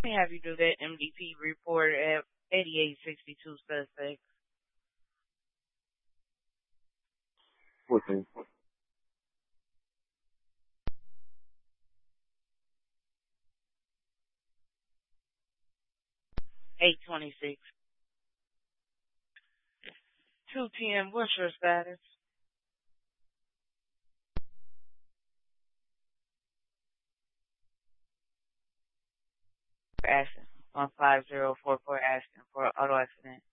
Let me have you do that MDP report at 8862 suspects. Okay. 826. 210, what's your status? Asking. 15044 asking for an auto accident.